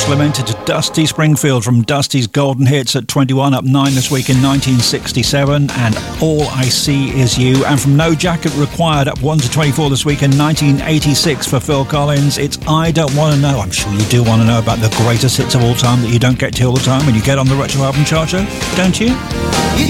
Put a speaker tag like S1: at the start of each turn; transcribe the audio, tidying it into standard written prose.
S1: Lamented to Dusty Springfield from Dusty's Golden Hits at 21, up 9 this week in 1967, and All I See Is You. And from No Jacket Required, up 1 to 24 this week in 1986 for Phil Collins, it's I Don't Want to Know. I'm sure you do want to know about the greatest hits of all time that you don't get to all the time when you get on the Retro Album Chart Show, don't you?